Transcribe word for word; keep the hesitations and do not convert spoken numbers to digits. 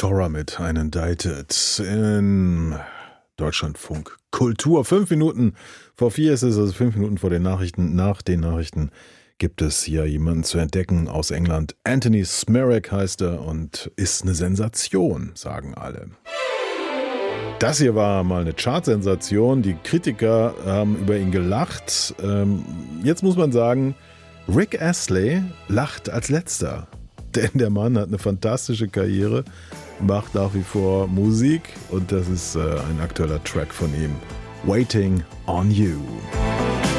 Tora mit Inundated in Deutschlandfunk Kultur. Fünf Minuten vor vier ist es, also fünf Minuten vor den Nachrichten. Nach den Nachrichten gibt es hier jemanden zu entdecken aus England. Anthony Smirek heißt er und ist eine Sensation, sagen alle. Das hier war mal eine Chartsensation. Die Kritiker haben über ihn gelacht. Jetzt muss man sagen, Rick Astley lacht als letzter. Denn der Mann hat eine fantastische Karriere, macht nach wie vor Musik und das ist äh, ein aktueller Track von ihm. Waiting on You.